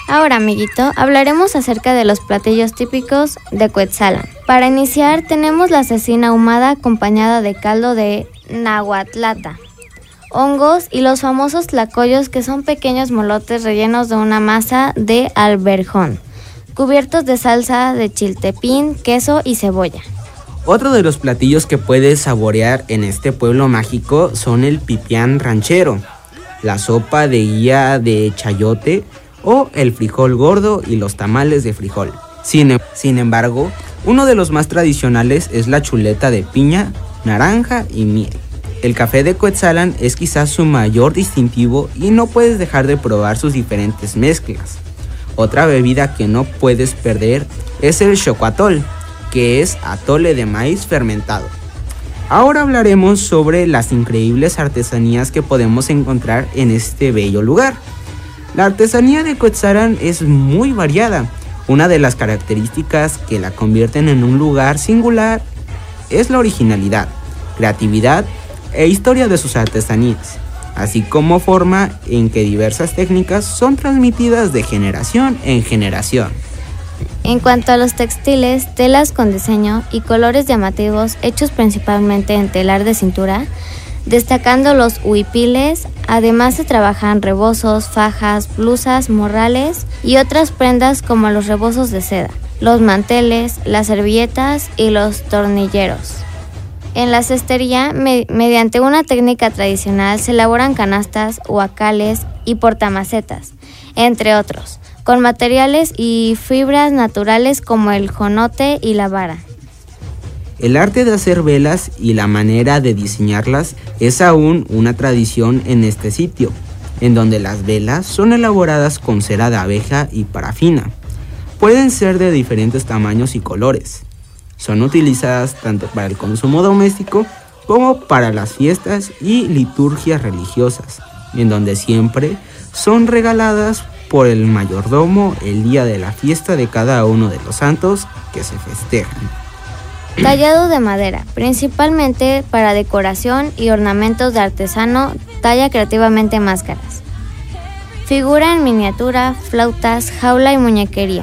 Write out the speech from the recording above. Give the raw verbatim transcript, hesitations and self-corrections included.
Ahora, amiguito, hablaremos acerca de los platillos típicos de Cuetzalan. Para iniciar, tenemos la cecina ahumada acompañada de caldo de nahuatlata, hongos y los famosos tlacoyos, que son pequeños molotes rellenos de una masa de alberjón, cubiertos de salsa de chiltepín, queso y cebolla. Otro de los platillos que puedes saborear en este pueblo mágico son el pipián ranchero, la sopa de guía de chayote o el frijol gordo y los tamales de frijol. Sin, sin embargo, uno de los más tradicionales es la chuleta de piña, naranja y miel. El café de Cuetzalan es quizás su mayor distintivo y no puedes dejar de probar sus diferentes mezclas. Otra bebida que no puedes perder es el xocoatol, que es atole de maíz fermentado. Ahora hablaremos sobre las increíbles artesanías que podemos encontrar en este bello lugar. La artesanía de Cuetzalan es muy variada. Una de las características que la convierten en un lugar singular es la originalidad, creatividad e historia de sus artesanías, así como forma en que diversas técnicas son transmitidas de generación en generación. En cuanto a los textiles, telas con diseño y colores llamativos hechos principalmente en telar de cintura, destacando los huipiles, además se trabajan rebozos, fajas, blusas, morrales y otras prendas como los rebozos de seda, los manteles, las servilletas y los tornilleros. En la cestería, me- mediante una técnica tradicional, se elaboran canastas, huacales y portamacetas, entre otros, con materiales y fibras naturales como el jonote y la vara. El arte de hacer velas y la manera de diseñarlas es aún una tradición en este sitio, en donde las velas son elaboradas con cera de abeja y parafina. Pueden ser de diferentes tamaños y colores. Son utilizadas tanto para el consumo doméstico como para las fiestas y liturgias religiosas, en donde siempre son regaladas por el mayordomo el día de la fiesta de cada uno de los santos que se festejan. Tallado de madera, principalmente para decoración y ornamentos de artesano, talla creativamente máscaras. Figura en miniatura, flautas, jaula y muñequería.